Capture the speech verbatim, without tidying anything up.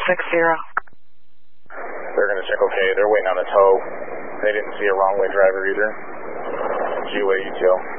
six zero. They're going to check okay. They're waiting on a tow. They didn't see a wrong way driver either. G-Way U T L.